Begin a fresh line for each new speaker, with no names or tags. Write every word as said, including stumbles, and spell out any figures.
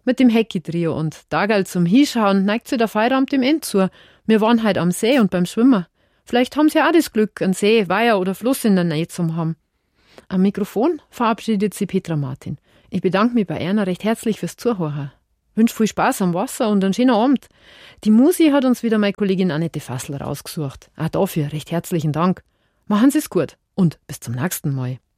Mit dem Hecki-Trio und Tagerl zum Hinschauen neigt sich der Feierabend dem End zu. Wir waren heute am See und beim Schwimmen. Vielleicht haben sie auch das Glück, einen See, Weiher oder Fluss in der Nähe zu haben. Am Mikrofon verabschiedet sie Petra Martin. Ich bedanke mich bei Erna recht herzlich fürs Zuhören. Wünsche viel Spaß am Wasser und einen schönen Abend. Die Musi hat uns wieder meine Kollegin Annette Fassler rausgesucht. Auch dafür recht herzlichen Dank. Machen Sie es gut und bis zum nächsten Mal.